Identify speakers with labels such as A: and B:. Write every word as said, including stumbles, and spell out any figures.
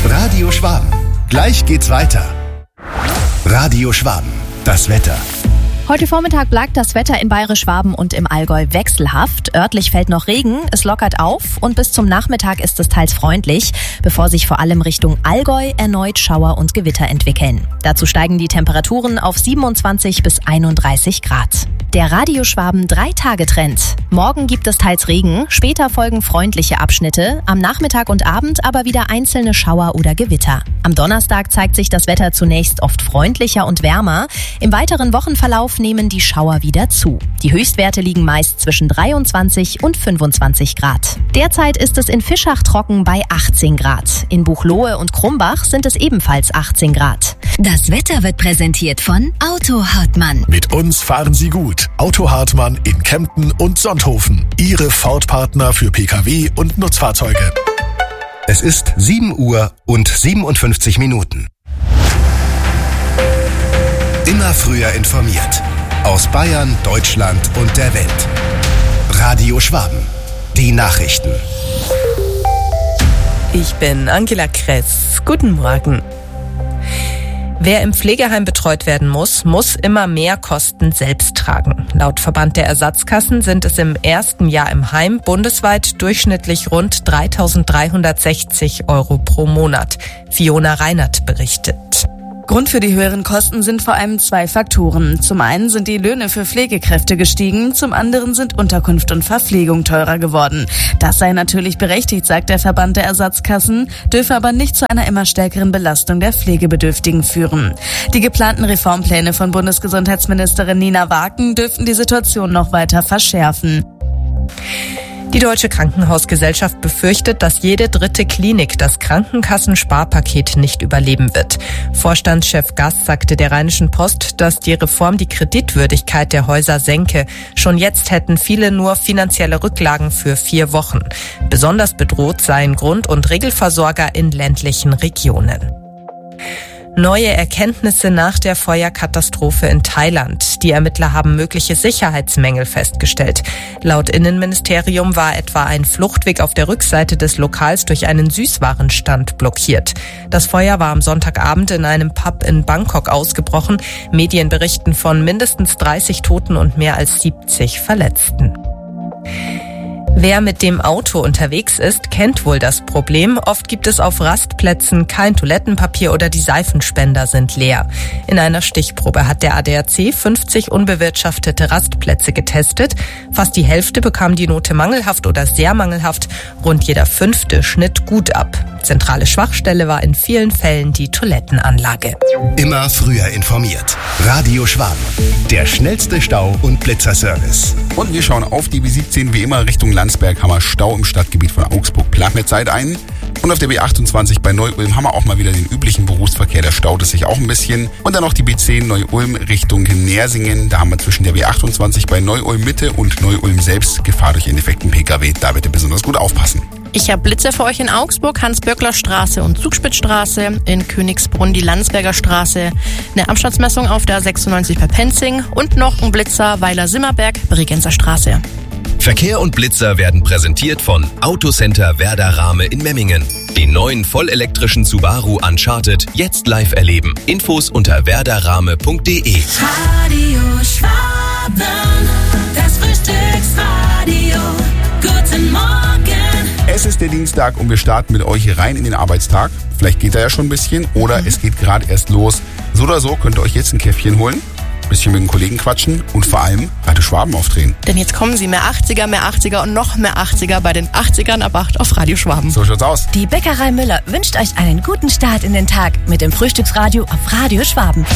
A: Radio Schwaben. Gleich geht's weiter. Radio Schwaben. Das Wetter.
B: Heute Vormittag bleibt das Wetter in Bayerisch-Schwaben und im Allgäu wechselhaft. Örtlich fällt noch Regen, es lockert auf und bis zum Nachmittag ist es teils freundlich, bevor sich vor allem Richtung Allgäu erneut Schauer und Gewitter entwickeln. Dazu steigen die Temperaturen auf siebenundzwanzig bis einunddreißig Grad. Der Radio Schwaben drei-Tage-Trend. Morgen gibt es teils Regen, später folgen freundliche Abschnitte, am Nachmittag und Abend aber wieder einzelne Schauer oder Gewitter. Am Donnerstag zeigt sich das Wetter zunächst oft freundlicher und wärmer. Im weiteren Wochenverlauf nehmen die Schauer wieder zu. Die Höchstwerte liegen meist zwischen dreiundzwanzig und fünfundzwanzig Grad. Derzeit ist es in Fischach trocken bei achtzehn Grad. In Buchloe und Krumbach sind es ebenfalls achtzehn Grad.
C: Das Wetter wird präsentiert von Auto Hartmann.
A: Mit uns fahren Sie gut. Auto Hartmann in Kempten und Sonthofen. Ihre Ford-Partner für Pkw und Nutzfahrzeuge. Es ist sieben Uhr und siebenundfünfzig Minuten. Immer früher informiert. Aus Bayern, Deutschland und der Welt. Radio Schwaben. Die Nachrichten.
D: Ich bin Angela Kress. Guten Morgen. Wer im Pflegeheim betreut werden muss, muss immer mehr Kosten selbst tragen. Laut Verband der Ersatzkassen sind es im ersten Jahr im Heim bundesweit durchschnittlich rund dreitausenddreihundertsechzig Euro pro Monat. Fiona Reinert berichtet.
E: Grund für die höheren Kosten sind vor allem zwei Faktoren. Zum einen sind die Löhne für Pflegekräfte gestiegen, zum anderen sind Unterkunft und Verpflegung teurer geworden. Das sei natürlich berechtigt, sagt der Verband der Ersatzkassen, dürfe aber nicht zu einer immer stärkeren Belastung der Pflegebedürftigen führen. Die geplanten Reformpläne von Bundesgesundheitsministerin Nina Waken dürften die Situation noch weiter verschärfen.
D: Die Deutsche Krankenhausgesellschaft befürchtet, dass jede dritte Klinik das Krankenkassensparpaket nicht überleben wird. Vorstandschef Gass sagte der Rheinischen Post, dass die Reform die Kreditwürdigkeit der Häuser senke. Schon jetzt hätten viele nur finanzielle Rücklagen für vier Wochen. Besonders bedroht seien Grund- und Regelversorger in ländlichen Regionen. Neue Erkenntnisse nach der Feuerkatastrophe in Thailand. Die Ermittler haben mögliche Sicherheitsmängel festgestellt. Laut Innenministerium war etwa ein Fluchtweg auf der Rückseite des Lokals durch einen Süßwarenstand blockiert. Das Feuer war am Sonntagabend in einem Pub in Bangkok ausgebrochen. Medien berichten von mindestens dreißig Toten und mehr als siebzig Verletzten. Wer mit dem Auto unterwegs ist, kennt wohl das Problem. Oft gibt es auf Rastplätzen kein Toilettenpapier oder die Seifenspender sind leer. In einer Stichprobe hat der A D A C fünfzig unbewirtschaftete Rastplätze getestet. Fast die Hälfte bekam die Note mangelhaft oder sehr mangelhaft. Rund jeder fünfte schnitt gut ab. Zentrale Schwachstelle war in vielen Fällen die Toilettenanlage.
A: Immer früher informiert. Radio Schwaben. Der schnellste Stau- und Blitzerservice.
F: Und wir schauen auf die B siebzehn wie immer Richtung Landsberg, haben wir Stau im Stadtgebiet von Augsburg. Plant mit Zeit ein. Und auf der B achtundzwanzig bei Neu-Ulm haben wir auch mal wieder den üblichen Berufsverkehr. Da staut es sich auch ein bisschen. Und dann noch die B zehn Neu-Ulm Richtung Nersingen. Da haben wir zwischen der B achtundzwanzig bei Neu-Ulm Mitte und Neu-Ulm selbst Gefahr durch einen defekten Pkw. Da bitte besonders gut aufpassen.
G: Ich habe Blitzer für euch in Augsburg, Hans-Böckler-Straße und Zugspitzstraße, in Königsbrunn die Landsberger Straße, eine Abstandsmessung auf der sechsundneunzig bei Penzing und noch ein Blitzer Weiler-Simmerberg, Bregenzer Straße.
H: Verkehr und Blitzer werden präsentiert von Autocenter Werder Rahme in Memmingen. Den neuen vollelektrischen Subaru Uncharted jetzt live erleben. Infos unter werderrahme punkt de.
C: Radio Schwaben, das Frühstücksradio. Guten Morgen.
F: Es ist der Dienstag und wir starten mit euch rein in den Arbeitstag. Vielleicht geht er ja schon ein bisschen oder mhm. es geht gerade erst los. So oder so könnt ihr euch jetzt ein Käffchen holen, ein bisschen mit den Kollegen quatschen und vor allem Radio Schwaben aufdrehen.
G: Denn jetzt kommen sie mehr achtziger, mehr achtziger und noch mehr achtziger bei den achtzigern ab acht auf Radio Schwaben.
F: So schaut's aus.
C: Die Bäckerei Müller wünscht euch einen guten Start in den Tag mit dem Frühstücksradio auf Radio Schwaben.